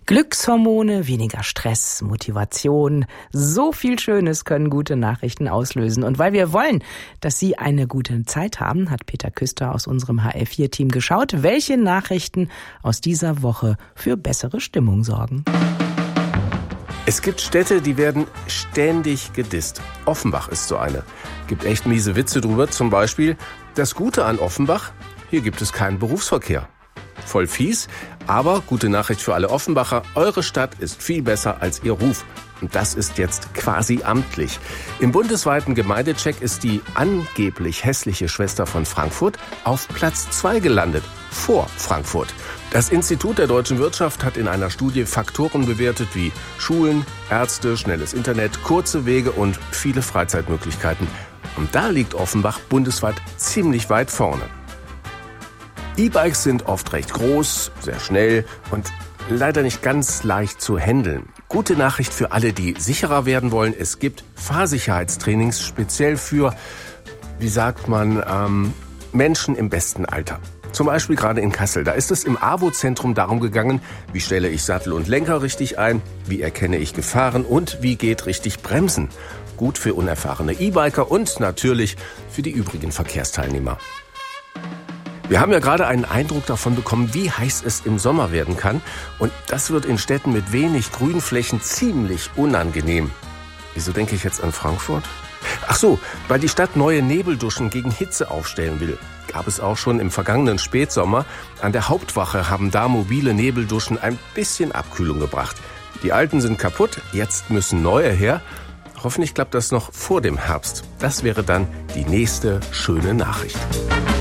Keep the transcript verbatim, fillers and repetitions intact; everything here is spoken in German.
Glückshormone, weniger Stress, Motivation, so viel Schönes können gute Nachrichten auslösen. Und weil wir wollen, dass Sie eine gute Zeit haben, hat Peter Küster aus unserem H R vier Team geschaut, welche Nachrichten aus dieser Woche für bessere Stimmung sorgen. Es gibt Städte, die werden ständig gedisst. Offenbach ist so eine. Gibt echt miese Witze drüber. Zum Beispiel, das Gute an Offenbach, hier gibt es keinen Berufsverkehr. Voll fies, aber gute Nachricht für alle Offenbacher. Eure Stadt ist viel besser als ihr Ruf. Und das ist jetzt quasi amtlich. Im bundesweiten Gemeindecheck ist die angeblich hässliche Schwester von Frankfurt auf Platz zwei gelandet, vor Frankfurt. Das Institut der deutschen Wirtschaft hat in einer Studie Faktoren bewertet wie Schulen, Ärzte, schnelles Internet, kurze Wege und viele Freizeitmöglichkeiten. Und da liegt Offenbach bundesweit ziemlich weit vorne. E-Bikes sind oft recht groß, sehr schnell und leider nicht ganz leicht zu handeln. Gute Nachricht für alle, die sicherer werden wollen. Es gibt Fahrsicherheitstrainings speziell für, wie sagt man, ähm, Menschen im besten Alter. Zum Beispiel gerade in Kassel. Da ist es im AWO-Zentrum darum gegangen, wie stelle ich Sattel und Lenker richtig ein, wie erkenne ich Gefahren und wie geht richtig Bremsen. Gut für unerfahrene E-Biker und natürlich für die übrigen Verkehrsteilnehmer. Wir haben ja gerade einen Eindruck davon bekommen, wie heiß es im Sommer werden kann. Und das wird in Städten mit wenig Grünflächen ziemlich unangenehm. Wieso denke ich jetzt an Frankfurt? Ach so, weil die Stadt neue Nebelduschen gegen Hitze aufstellen will. Gab es auch schon im vergangenen Spätsommer. An der Hauptwache haben da mobile Nebelduschen ein bisschen Abkühlung gebracht. Die alten sind kaputt, jetzt müssen neue her. Hoffentlich klappt das noch vor dem Herbst. Das wäre dann die nächste schöne Nachricht.